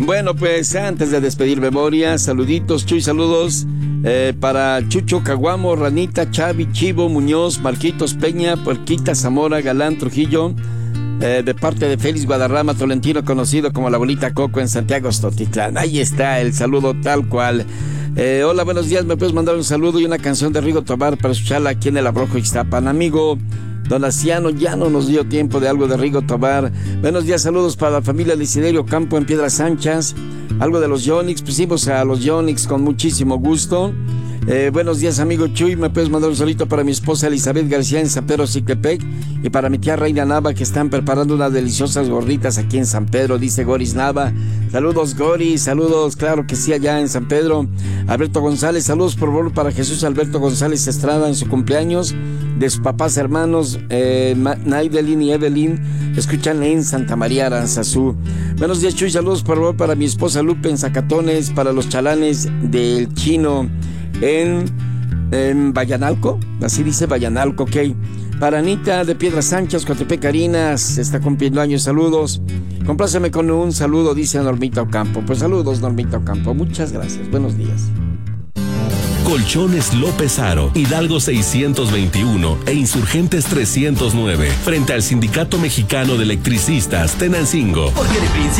Bueno, pues antes de despedir memoria, saluditos, Chuy, saludos para Chucho Caguamo, Ranita, Chavi, Chivo, Muñoz, Marquitos Peña, Puerquita Zamora, Galán, Trujillo, de parte de Félix Guadarrama Tolentino, conocido como la Bolita Coco en Santiago Stotitlán. Ahí está el saludo tal cual. Hola, buenos días, me puedes mandar un saludo y una canción de Rigo Tobar para escucharla aquí en el Abrojo Ixtapan. Amigo Don Asiano, ya no nos dio tiempo de algo de Rigo Tobar. Buenos días, saludos para la familia Desiderio Campo en Piedras Anchas. Algo de los Yonix, pusimos a los Yonix con muchísimo gusto. Buenos días, amigo Chuy, me puedes mandar un solito para mi esposa Elizabeth García en San Pedro Cictepec y para mi tía Reina Nava, que están preparando unas deliciosas gorditas aquí en San Pedro, dice Goris Nava. Saludos, Goris, saludos, claro que sí, allá en San Pedro. Alberto González, saludos por favor para Jesús Alberto González Estrada en su cumpleaños, de sus papás hermanos Naidelin y Evelyn, escuchan en Santa María Aranzazú. Buenos días, Chuy, saludos por favor para mi esposa Lupe en Zacatones, para los chalanes del Chino en Vallanalco, así dice Vallanalco, ok. Para Anita de Piedras Sánchez, Coatepec Carinas, está cumpliendo años, saludos. Compláceme con un saludo, dice Normita Ocampo. Pues saludos, Normita Ocampo, muchas gracias, buenos días. Colchones López Aro, Hidalgo 621 e Insurgentes 309, frente al Sindicato Mexicano de Electricistas, Tenancingo. Porque de principio